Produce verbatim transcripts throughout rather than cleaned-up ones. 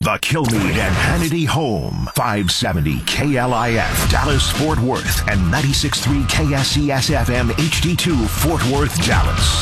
The Kilmeade and Hannity Home. five seventy K L I F, Dallas, Fort Worth, and ninety-six point three K S C S F M H D two, Fort Worth, Dallas.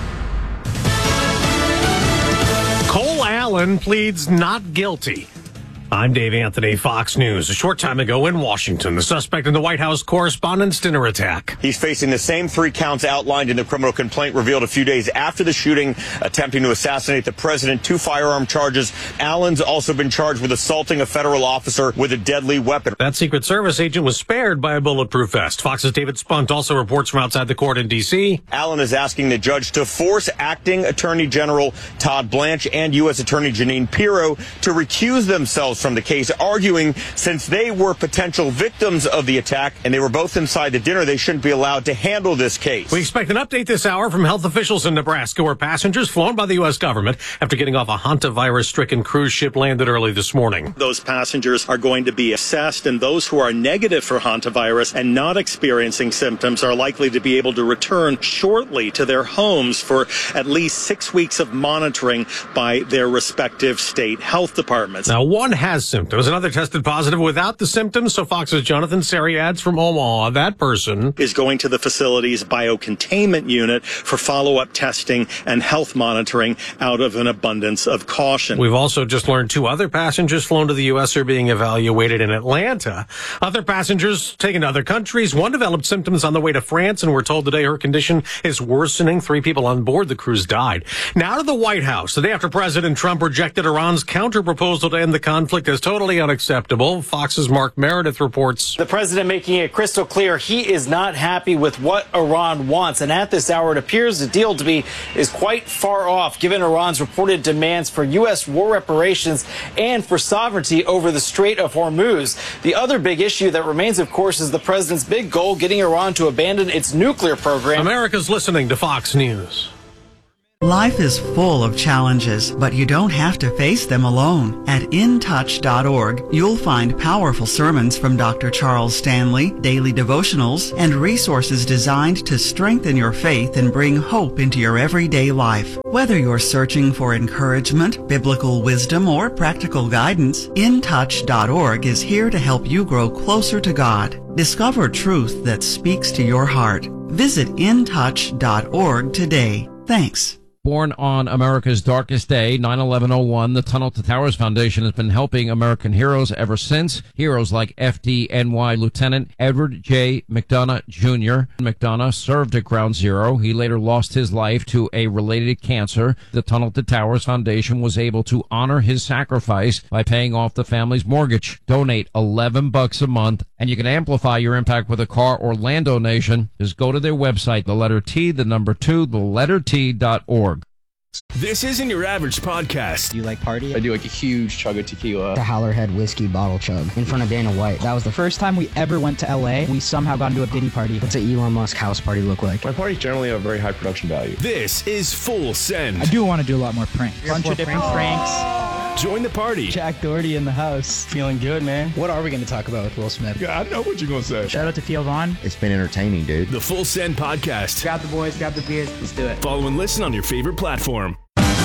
Cole Allen pleads not guilty. I'm Dave Anthony, Fox News. A short time ago in Washington, the suspect in the White House Correspondents' Dinner attack. He's facing the same three counts outlined in the criminal complaint revealed a few days after the shooting, attempting to assassinate the president, two firearm charges. Allen's also been charged with assaulting a federal officer with a deadly weapon. That Secret Service agent was spared by a bulletproof vest. Fox's David Spunt also reports from outside the court in D C. Allen is asking the judge to force acting Attorney General Todd Blanche and U S Attorney Jeanine Pirro to recuse themselves from the case, arguing since they were potential victims of the attack and they were both inside the dinner, they shouldn't be allowed to handle this case. We expect an update this hour from health officials in Nebraska, where passengers flown by the U S government after getting off a hantavirus-stricken cruise ship landed early this morning. Those passengers are going to be assessed, and those who are negative for hantavirus and not experiencing symptoms are likely to be able to return shortly to their homes for at least six weeks of monitoring by their respective state health departments. Now, one has symptoms. Another tested positive without the symptoms. So Fox's Jonathan Seri adds from Omaha, that person is going to the facility's biocontainment unit for follow-up testing and health monitoring out of an abundance of caution. We've also just learned two other passengers flown to the U S are being evaluated in Atlanta. Other passengers taken to other countries. One developed symptoms on the way to France, and we're told today her condition is worsening. Three people on board the cruise died. Now to the White House. The day after President Trump rejected Iran's counter-proposal to end the conflict as totally unacceptable. Fox's Mark Meredith reports. The president making it crystal clear he is not happy with what Iran wants. And at this hour, it appears the deal to be is quite far off, given Iran's reported demands for U S war reparations and for sovereignty over the Strait of Hormuz. The other big issue that remains, of course, is the president's big goal, getting Iran to abandon its nuclear program. America's listening to Fox News. Life is full of challenges, but you don't have to face them alone. At in touch dot org, you'll find powerful sermons from Doctor Charles Stanley, daily devotionals, and resources designed to strengthen your faith and bring hope into your everyday life. Whether you're searching for encouragement, biblical wisdom, or practical guidance, in touch dot org is here to help you grow closer to God. Discover truth that speaks to your heart. Visit in touch dot org today. Thanks. Born on America's darkest day, nine eleven oh one, the Tunnel to Towers Foundation has been helping American heroes ever since. Heroes like F D N Y Lieutenant Edward J. McDonough Junior McDonough served at Ground Zero. He later lost his life to a related cancer. The Tunnel to Towers Foundation was able to honor his sacrifice by paying off the family's mortgage. Donate eleven bucks a month, and you can amplify your impact with a car or land donation. Just go to their website, the letter T, the number two, the letter T dot org. This isn't your average podcast. Do you like party? I do like a huge chug of tequila. The Howlerhead whiskey bottle chug in front of Dana White. That was the first time we ever went to L A. We somehow got into a Diddy party. What's an Elon Musk house party look like? My parties generally have very high production value. This is Full Send. I do want to do a lot more pranks. A bunch of different pranks. pranks. Join the party. Jack Doherty in the house. Feeling good, man. What are we going to talk about with Will Smith? Yeah, I know what you're going to say. Shout out to Theo Vaughn. It's been entertaining, dude. The Full Send podcast. Grab the boys, grab the beers. Let's do it. Follow and listen on your favorite platform.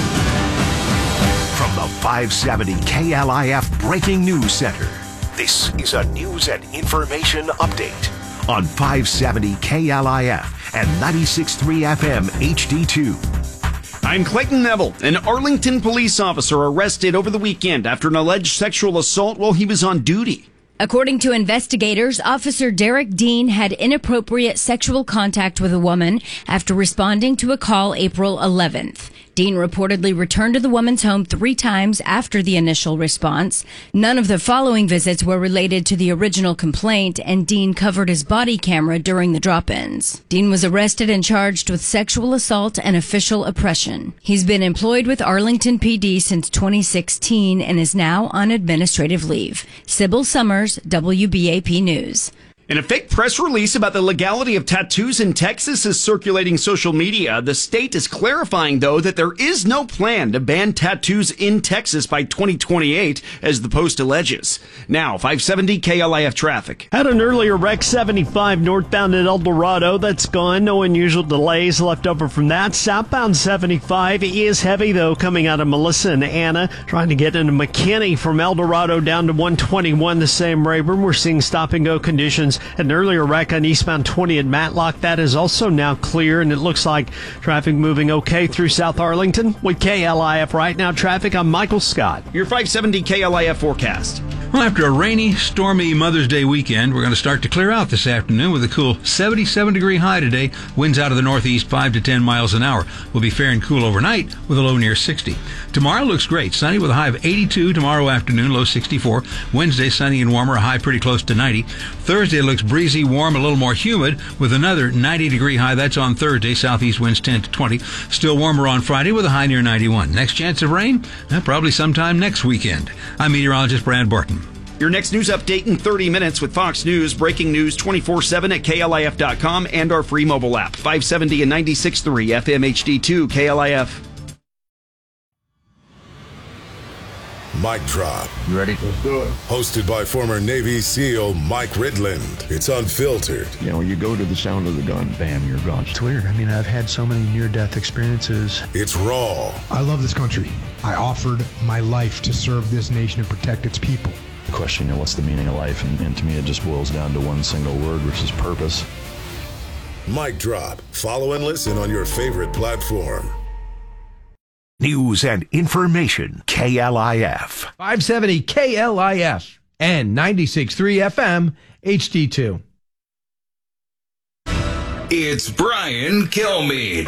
From the five seventy K L I F Breaking News Center, this is a news and information update on five seventy K L I F and ninety-six point three F M H D two. I'm Clayton Neville, an Arlington police officer arrested over the weekend after an alleged sexual assault while he was on duty. According to investigators, Officer Derek Dean had inappropriate sexual contact with a woman after responding to a call April eleventh. Dean reportedly returned to the woman's home three times after the initial response. None of the following visits were related to the original complaint, and Dean covered his body camera during the drop-ins. Dean was arrested and charged with sexual assault and official oppression. He's been employed with Arlington P D since twenty sixteen and is now on administrative leave. Sybil Summers, W B A P News. And a fake press release about the legality of tattoos in Texas is circulating social media. The state is clarifying, though, that there is no plan to ban tattoos in Texas by twenty twenty-eight, as the Post alleges. Now, five seventy K L I F traffic. Had an earlier wreck seventy-five northbound at El Dorado. That's gone. No unusual delays left over from that. Southbound seventy-five is heavy, though, coming out of Melissa and Anna. Trying to get into McKinney from El Dorado down to one twenty-one, the Sam Rayburn. We're seeing stop-and-go conditions. An earlier wreck on eastbound twenty at Matlock. That is also now clear, and it looks like traffic moving okay through South Arlington. With K L I F Right Now traffic, I'm Michael Scott. Your five seventy K L I F forecast. Well, after a rainy, stormy Mother's Day weekend, we're going to start to clear out this afternoon with a cool seventy-seven degree high today. Winds out of the northeast five to ten miles an hour. We'll be fair and cool overnight with a low near sixty. Tomorrow looks great. Sunny with a high of eighty-two tomorrow afternoon, low sixty-four. Wednesday, sunny and warmer, a high pretty close to ninety. Thursday looks breezy, warm, a little more humid with another ninety degree high. That's on Thursday. Southeast winds ten to twenty. Still warmer on Friday with a high near ninety-one. Next chance of rain? Eh, probably sometime next weekend. I'm meteorologist Brad Barton. Your next news update in thirty minutes with Fox News. Breaking news twenty-four seven at K L I F dot com and our free mobile app. five seventy and ninety-six point three F M H D two K L I F. Mic Drop. You ready? Let's do it. Hosted by former Navy SEAL Mike Ridland. It's unfiltered. You know, you go to the sound of the gun, bam, you're gone. It's weird. I mean, I've had so many near-death experiences. It's raw. I love this country. I offered my life to serve this nation and protect its people. Question, you know, what's the meaning of life? And, and to me, it just boils down to one single word, which is purpose. Mic Drop. Follow and listen on your favorite platform. News and information, K L I F. five seventy K L I F and ninety-six point three F M H D two. It's Brian Kilmeade.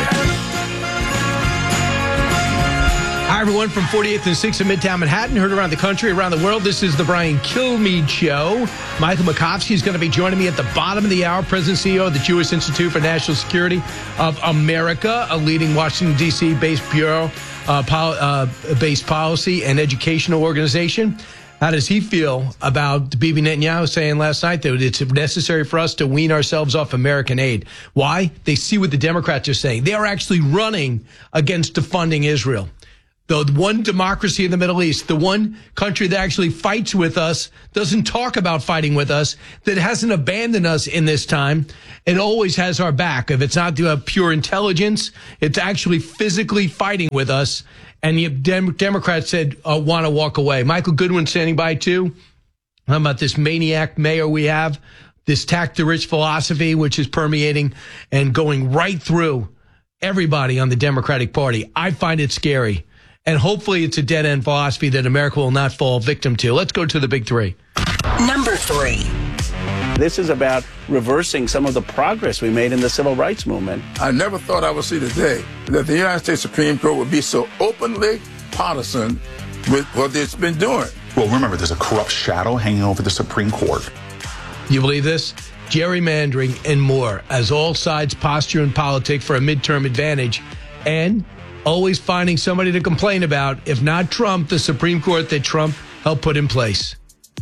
Hi, everyone, from forty-eighth and sixth in Midtown Manhattan, heard around the country, around the world. This is the Brian Kilmeade Show. Michael Makovsky is going to be joining me at the bottom of the hour, President and C E O of the Jewish Institute for National Security of America, a leading Washington, D C-based bureau, uh, pol- uh, based policy and educational organization. How does he feel about Bibi Netanyahu saying last night that it's necessary for us to wean ourselves off American aid? Why? They see what the Democrats are saying. They are actually running against defunding Israel. The one democracy in the Middle East, the one country that actually fights with us, doesn't talk about fighting with us, that hasn't abandoned us in this time, it always has our back. If it's not uh, pure intelligence, it's actually physically fighting with us. And the Dem- Democrats said, uh, want to walk away. Michael Goodwin standing by, too. How about this maniac mayor we have, this tax-the-rich philosophy, which is permeating and going right through everybody on the Democratic Party. I find it scary. And hopefully it's a dead-end philosophy that America will not fall victim to. Let's go to the big three. Number three. This is about reversing some of the progress we made in the civil rights movement. I never thought I would see the day that the United States Supreme Court would be so openly partisan with what it's been doing. Well, remember, there's a corrupt shadow hanging over the Supreme Court. You believe this? Gerrymandering and more, as all sides posture in politics for a midterm advantage, and always finding somebody to complain about, if not Trump, the Supreme Court that Trump helped put in place.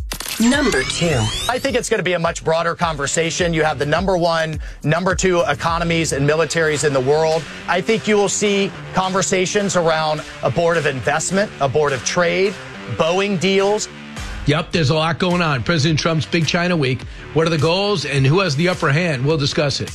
Number two. I think it's going to be a much broader conversation. You have the number one, number two economies and militaries in the world. I think you will see conversations around a board of investment, a board of trade, Boeing deals. Yep, there's a lot going on. President Trump's Big China Week. What are the goals and who has the upper hand? We'll discuss it.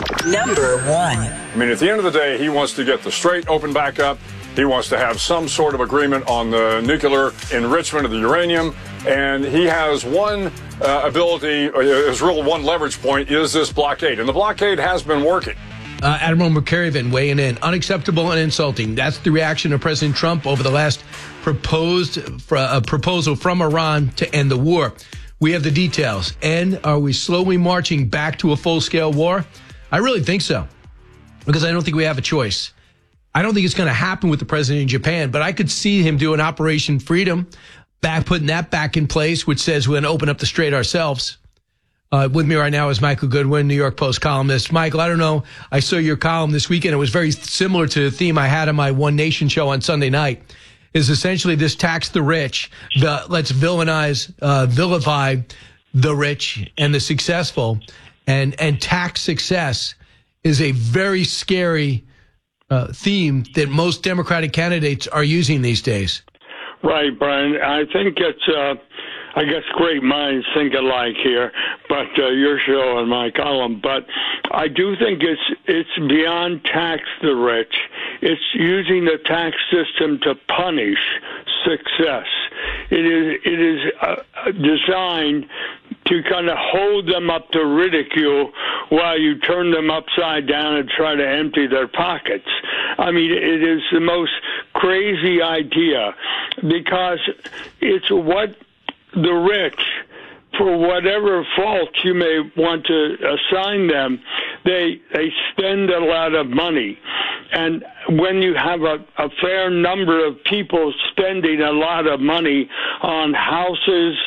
Number one. I mean, at the end of the day, he wants to get the Strait opened back up. He wants to have some sort of agreement on the nuclear enrichment of the uranium. And he has one uh, ability, or his real one leverage point is this blockade. And the blockade has been working. Uh, Admiral McCarrivan weighing in. Unacceptable and insulting. That's the reaction of President Trump over the last proposed uh, proposal from Iran to end the war. We have the details. And are we slowly marching back to a full-scale war? I really think so, because I don't think we have a choice. I don't think it's going to happen with the president in Japan, but I could see him do an Operation Freedom, back putting that back in place, which says we're going to open up the strait ourselves. Uh, with me right now is Michael Goodwin, New York Post columnist. Michael, I don't know, I saw your column this weekend. It was very similar to the theme I had on my One Nation show on Sunday night, is essentially this tax the rich, the, let's villainize, uh, vilify the rich and the successful, and, and tax success is a very scary uh, theme that most Democratic candidates are using these days. Right, Brian. I think it's, uh, I guess, great minds think alike here, but uh, your show and my column. But I do think it's it's beyond tax the rich. It's using the tax system to punish success. It is it is uh, designed to kind of hold them up to ridicule while you turn them upside down and try to empty their pockets. I mean, it is the most crazy idea because it's what the rich, for whatever faults you may want to assign them, they they spend a lot of money. And when you have a, a fair number of people spending a lot of money on houses,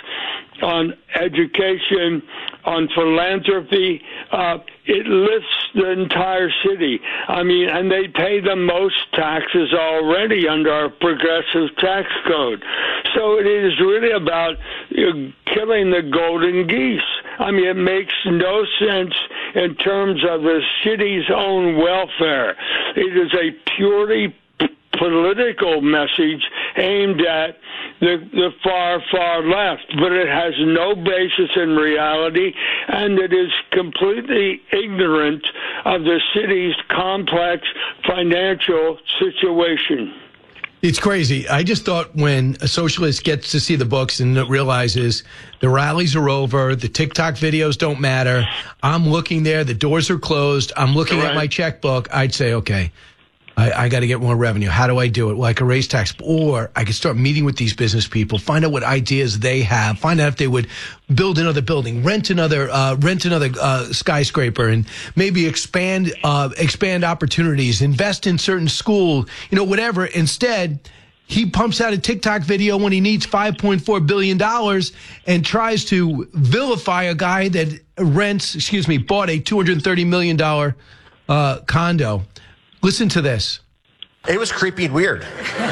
on education, on philanthropy, uh, it lifts the entire city. I mean, and they pay the most taxes already under our progressive tax code. So it is really about you know, killing the golden geese. I mean, it makes no sense in terms of the city's own welfare. It is a purely p- political message aimed at the, the far, far left, but it has no basis in reality, and it is completely ignorant of the city's complex financial situation. It's crazy. I just thought when a socialist gets to see the books and realizes the rallies are over, the TikTok videos don't matter, I'm looking there, the doors are closed, I'm looking right. at my checkbook, I'd say, okay, I, I got to get more revenue. How do I do it? Well, I could raise tax, or I could start meeting with these business people, find out what ideas they have, find out if they would build another building, rent another, uh, rent another uh, skyscraper, and maybe expand, uh, expand opportunities, invest in certain school, you know, whatever. Instead, he pumps out a TikTok video when he needs five point four billion dollars and tries to vilify a guy that rents, excuse me, bought a two hundred thirty million dollars uh, condo. Listen to this. It was creepy and weird.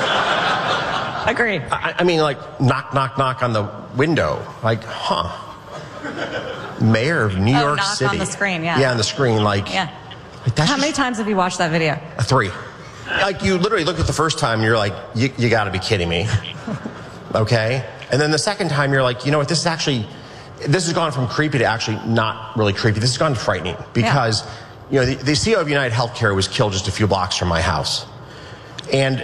Agreed. I, I mean, like, knock, knock, knock on the window. Like, huh. Mayor of New oh, York knock City. on the screen, yeah. Yeah, on the screen, like. Yeah. Like that's How just, many times have you watched that video? uh, Three. Like, you literally look at the first time, and you're like, you, you got to be kidding me. Okay? And then the second time, you're like, you know what, this is actually, this has gone from creepy to actually not really creepy. This has gone frightening because, yeah. you know, the, the C E O of United Healthcare was killed just a few blocks from my house. And